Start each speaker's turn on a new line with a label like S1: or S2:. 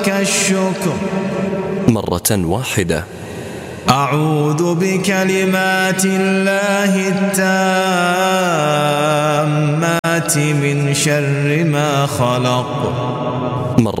S1: الشكر
S2: مرة واحدة.
S1: أعوذ بكلمات الله التامات من شر ما خلق.